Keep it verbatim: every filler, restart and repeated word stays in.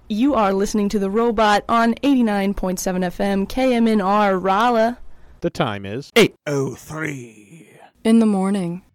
You are listening to The Robot on eighty-nine point seven F M, K M N R, Raleigh. The time is eight oh three in the morning.